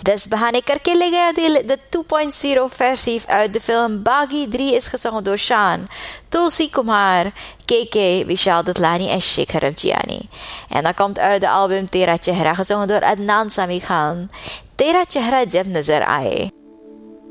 Des Bahane Karke Le Gaya Dil, de 2.0 versie uit de film Bagi 3 is gezongen door Shaan, Tulsi Kumar, KK, Vishal Datlani en Shekhar Afgiani. En dat komt uit de album Tera Chehra, gezongen door Adnan Sami Khan. Tera Chehra Jab Nazar Aaye.